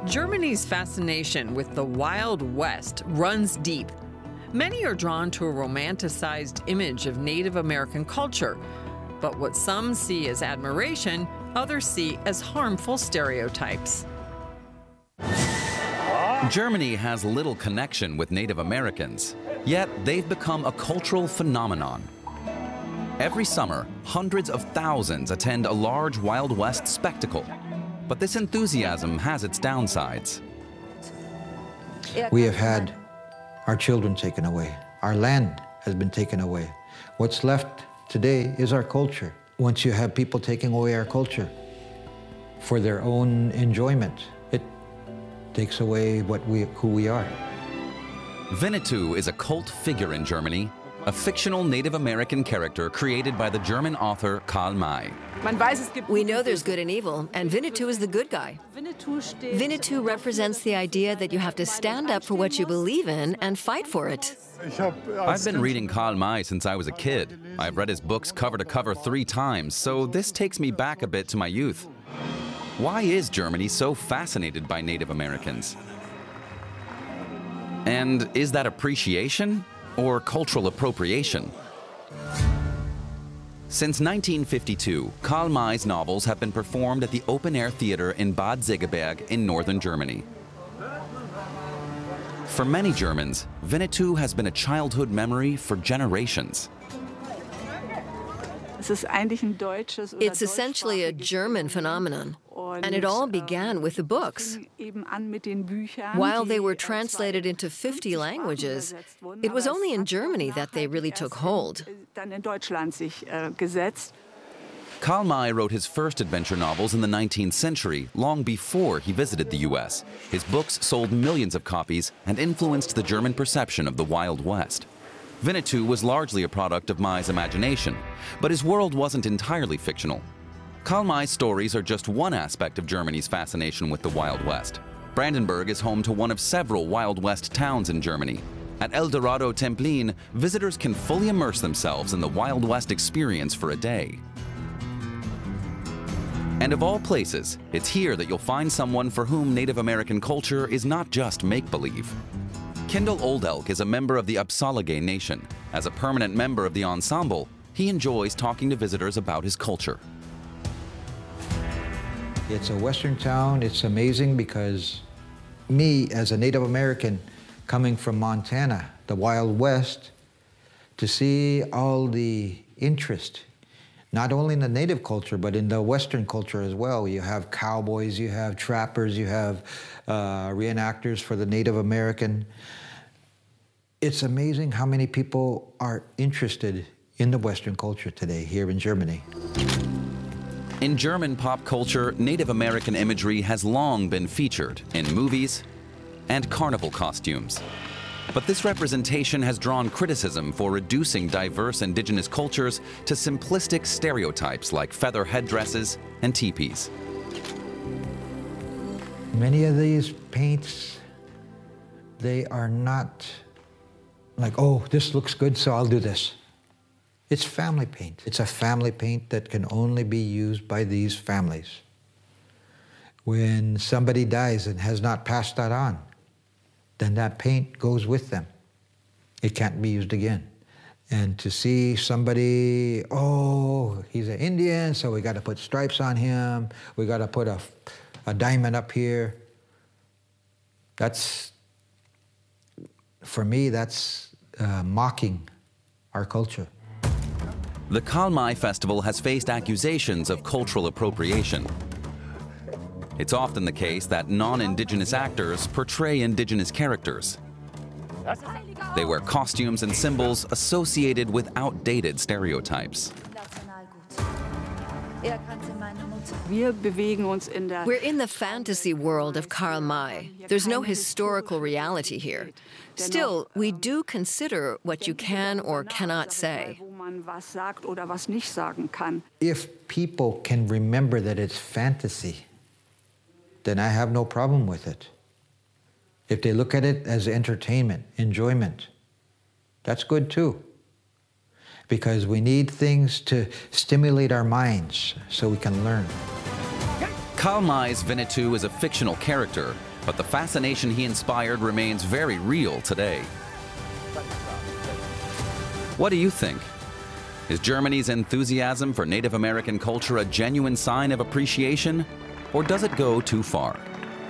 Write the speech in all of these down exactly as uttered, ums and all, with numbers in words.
Germany's fascination with the Wild West runs deep. Many are drawn to a romanticized image of Native American culture, but what some see as admiration, others see as harmful stereotypes. Germany has little connection with Native Americans, yet they've become a cultural phenomenon. Every summer, hundreds of thousands attend a large Wild West spectacle. But this enthusiasm has its downsides. We have had our children taken away. Our land has been taken away. What's left today is our culture. Once you have people taking away our culture for their own enjoyment, it takes away what we, who we are. Winnetou is a cult figure in Germany, a fictional Native American character created by the German author Karl May. We know there's good and evil, and Winnetou is the good guy. Winnetou represents the idea that you have to stand up for what you believe in and fight for it. I've been reading Karl May since I was a kid. I've read his books cover to cover three times, so this takes me back a bit to my youth. Why is Germany so fascinated by Native Americans? And is that appreciation or cultural appropriation? Since nineteen fifty-two, Karl May's novels have been performed at the Open Air Theater in Bad Segeberg in northern Germany. For many Germans, Winnetou has been a childhood memory for generations. It's essentially a German phenomenon, and it all began with the books. While they were translated into fifty languages, it was only in Germany that they really took hold. Karl May wrote his first adventure novels in the nineteenth century, long before he visited the U S. His books sold millions of copies and influenced the German perception of the Wild West. Winnetou was largely a product of May's imagination, but his world wasn't entirely fictional. Karl May's stories are just one aspect of Germany's fascination with the Wild West. Brandenburg is home to one of several Wild West towns in Germany. At El Dorado Templin, visitors can fully immerse themselves in the Wild West experience for a day. And of all places, it's here that you'll find someone for whom Native American culture is not just make-believe. Kindle Oldelk is a member of the Apsáalooke Nation. As a permanent member of the ensemble, he enjoys talking to visitors about his culture. It's a Western town. It's amazing because me, as a Native American coming from Montana, the Wild West, to see all the interest, not only in the Native culture, but in the Western culture as well. You have cowboys, you have trappers, you have uh, reenactors for the Native American. It's amazing how many people are interested in the Western culture today here in Germany. In German pop culture, Native American imagery has long been featured in movies and carnival costumes. But this representation has drawn criticism for reducing diverse indigenous cultures to simplistic stereotypes like feather headdresses and teepees. Many of these paints, they are not like, oh, this looks good, so I'll do this. It's family paint. It's a family paint that can only be used by these families. When somebody dies and has not passed that on, then that paint goes with them. It can't be used again. And to see somebody, oh, he's an Indian, so we got to put stripes on him, we got to put a, a diamond up here. That's, for me, that's uh, mocking our culture. The Karl May Festival has faced accusations of cultural appropriation. It's often the case that non-indigenous actors portray indigenous characters. They wear costumes and symbols associated with outdated stereotypes. We're in the fantasy world of Karl May. There's no historical reality here. Still, we do consider what you can or cannot say. If people can remember that it's fantasy, then I have no problem with it. If they look at it as entertainment, enjoyment, that's good too. Because we need things to stimulate our minds so we can learn. Karl May's Winnetou is a fictional character, But the fascination he inspired remains very real today. What do you think? Is Germany's enthusiasm for Native American culture a genuine sign of appreciation, or does it go too far?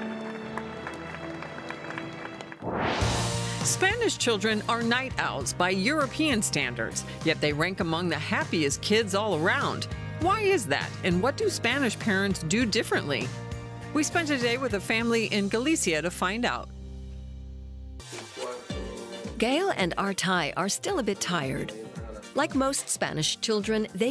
Spanish children are night owls by European standards, yet they rank among the happiest kids all around. Why is that, and what do Spanish parents do differently? We spent a day with a family in Galicia to find out. Gail and Artai are still a bit tired. Like most Spanish children, they